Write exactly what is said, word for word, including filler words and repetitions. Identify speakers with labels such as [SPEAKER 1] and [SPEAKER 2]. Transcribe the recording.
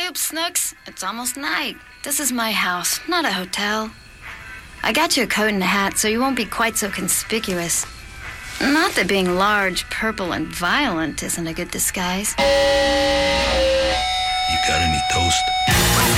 [SPEAKER 1] up, Snooks. It's almost night. This is my house, not a hotel. I got you a coat and a hat so you won't be quite so conspicuous. Not that being large, purple, and violent isn't a good disguise.
[SPEAKER 2] You got any toast?